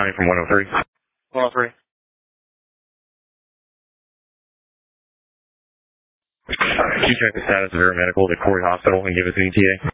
County from 103. 103. Can you check the status of air medical at Corey Hospital and give us an ETA?